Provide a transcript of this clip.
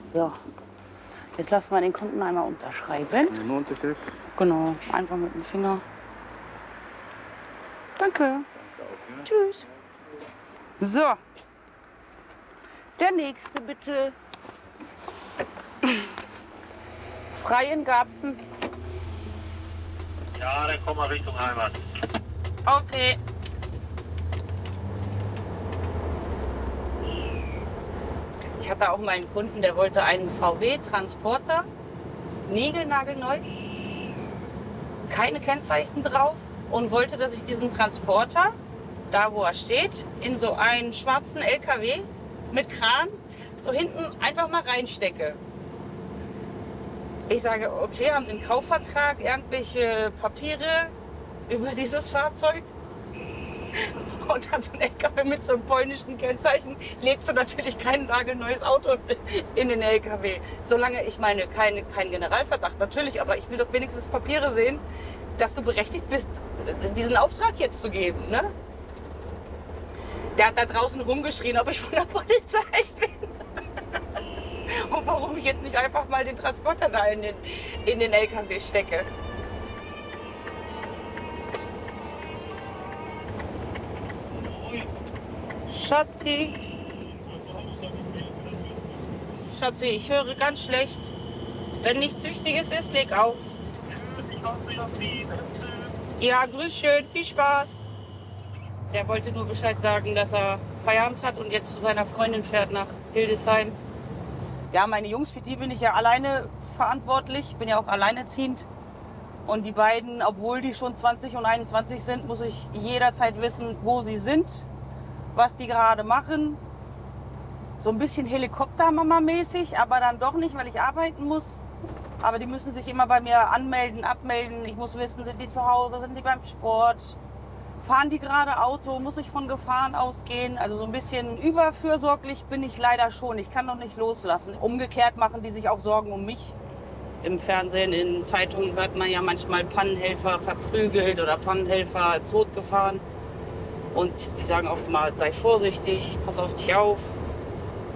So, jetzt lassen wir den Kunden einmal unterschreiben. Nur Unterschrift. Genau, einfach mit dem Finger. Danke. Tschüss. So. Der nächste bitte. Freien Gabsen. Ja, dann komm mal Richtung Heimat. Okay. Ich hatte auch mal einen Kunden, der wollte einen VW-Transporter, niegelnagelneu, keine Kennzeichen drauf und wollte, dass ich diesen Transporter, da wo er steht, in so einen schwarzen LKW mit Kran, so hinten einfach mal reinstecke. Ich sage, okay, haben Sie einen Kaufvertrag, irgendwelche Papiere über dieses Fahrzeug? Und dann so ein LKW mit so einem polnischen Kennzeichen legst du natürlich kein nagelneues Auto in den LKW. Solange, ich meine, kein Generalverdacht natürlich, aber ich will doch wenigstens Papiere sehen, dass du berechtigt bist, diesen Auftrag jetzt zu geben. Ne? Der hat da draußen rumgeschrien, ob ich von der Polizei bin. Und warum ich jetzt nicht einfach mal den Transporter da in den LKW stecke. Schatzi. Schatzi, ich höre ganz schlecht. Wenn nichts Wichtiges ist, leg auf. Tschüss, ich warte auf Sie. Ja, grüß schön, viel Spaß. Der wollte nur Bescheid sagen, dass er Feierabend hat und jetzt zu seiner Freundin fährt nach Hildesheim. Ja, meine Jungs, für die bin ich ja alleine verantwortlich. Ich bin ja auch alleinerziehend. Und die beiden, obwohl die schon 20 und 21 sind, muss ich jederzeit wissen, wo sie sind, was die gerade machen. So ein bisschen Helikoptermama-mäßig, aber dann doch nicht, weil ich arbeiten muss. Aber die müssen sich immer bei mir anmelden, abmelden. Ich muss wissen, sind die zu Hause, sind die beim Sport? Fahren die gerade Auto? Muss ich von Gefahren ausgehen? Also so ein bisschen überfürsorglich bin ich leider schon. Ich kann noch nicht loslassen. Umgekehrt machen die sich auch Sorgen um mich. Im Fernsehen, in Zeitungen hört man ja manchmal Pannenhelfer verprügelt oder Pannenhelfer totgefahren. Und die sagen auch mal, sei vorsichtig, pass auf dich auf.